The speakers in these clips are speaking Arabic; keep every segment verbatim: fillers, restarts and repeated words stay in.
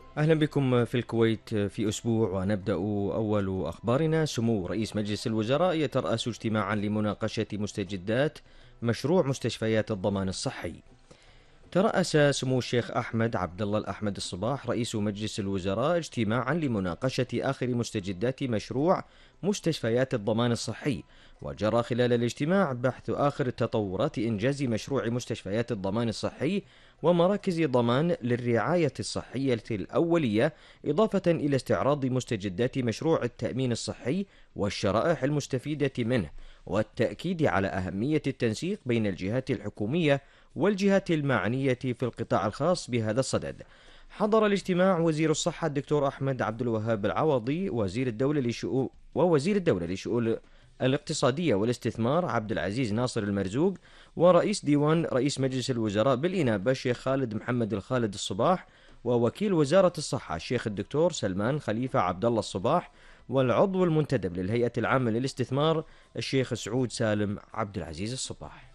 أهلا بكم في الكويت في أسبوع، ونبدأ أول أخبارنا. سمو رئيس مجلس الوزراء يترأس اجتماعا لمناقشة مستجدات مشروع مستشفيات الضمان الصحي. ترأس سمو الشيخ أحمد عبد الله الأحمد الصباح رئيس مجلس الوزراء اجتماعا لمناقشة آخر مستجدات مشروع مستشفيات الضمان الصحي، وجرى خلال الاجتماع بحث آخر تطورات إنجاز مشروع مستشفيات الضمان الصحي ومراكز ضمان للرعاية الصحية الأولية، إضافة إلى استعراض مستجدات مشروع التأمين الصحي والشرائح المستفيدة منه، والتأكيد على أهمية التنسيق بين الجهات الحكومية والجهات المعنية في القطاع الخاص بهذا الصدد. حضر الاجتماع وزير الصحة الدكتور أحمد عبد الوهاب العوضي، وزير الدولة لشؤون ووزير الدولة لشؤون الاقتصادية والاستثمار عبد العزيز ناصر المرزوق، ورئيس ديوان رئيس مجلس الوزراء بالإنابة الشيخ خالد محمد الخالد الصباح، ووكيل وزارة الصحة الشيخ الدكتور سلمان خليفة عبد الله الصباح، والعضو المنتدب للهيئة العامة للاستثمار الشيخ سعود سالم عبد العزيز الصباح.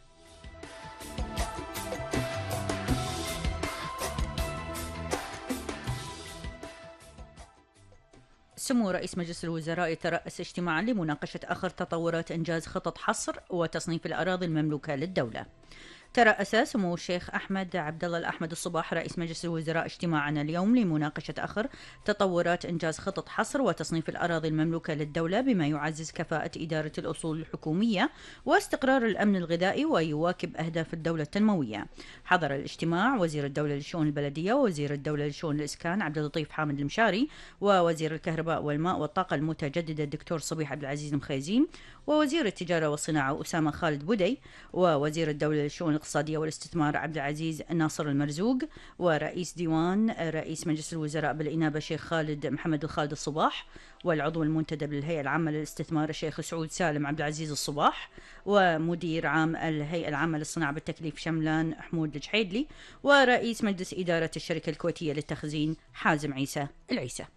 سمو رئيس مجلس الوزراء يترأس اجتماعا لمناقشة آخر تطورات إنجاز خطط حصر وتصنيف الأراضي المملوكة للدولة. ترأس سمو الشيخ أحمد عبد الله الأحمد الصباح رئيس مجلس الوزراء اجتماعنا اليوم لمناقشة آخر تطورات إنجاز خطط حصر وتصنيف الأراضي المملوكة للدولة، بما يعزز كفاءة إدارة الأصول الحكومية واستقرار الأمن الغذائي ويواكب أهداف الدولة التنموية. حضر الاجتماع وزير الدولة لشؤون البلدية ووزير الدولة لشؤون الإسكان عبد اللطيف حامد المشاري، ووزير الكهرباء والماء والطاقة المتجددة الدكتور صبيح عبد العزيز المخيزين، ووزير التجارة والصناعة أسامة خالد بودي، ووزير الدولة لشؤون الاقتصادية والاستثمار عبد العزيز ناصر المرزوق، ورئيس ديوان رئيس مجلس الوزراء بالإنابة الشيخ خالد محمد الخالد الصباح، والعضو المنتدب للهيئة العامة للاستثمار الشيخ سعود سالم عبد العزيز الصباح، ومدير عام الهيئة العامة للصناعة بالتكليف شملان حمود الجحيدلي، ورئيس مجلس إدارة الشركة الكويتية للتخزين حازم عيسى العيسى.